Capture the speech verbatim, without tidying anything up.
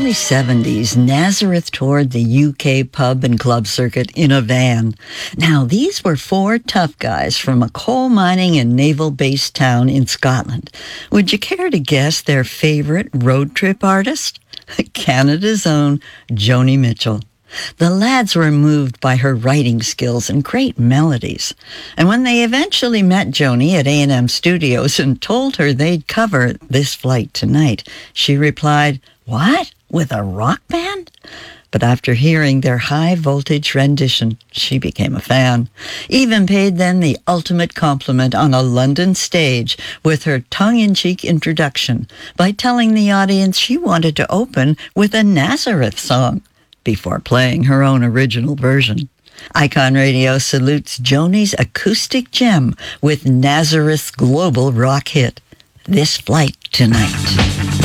early seventies, Nazareth toured the U K pub and club circuit in a van. Now, these were four tough guys from a coal mining and naval-based town in Scotland. Would you care to guess their favorite road trip artist? Canada's own Joni Mitchell. The lads were moved by her writing skills and great melodies. And when they eventually met Joni at A and M Studios and told her they'd cover This Flight Tonight, she replied, "What? With a rock band?" But after hearing their high-voltage rendition, she became a fan. Even paid them the ultimate compliment on a London stage with her tongue-in-cheek introduction by telling the audience she wanted to open with a Nazareth song before playing her own original version. Icon Radio salutes Joni's acoustic gem with Nazareth's global rock hit, This Flight Tonight.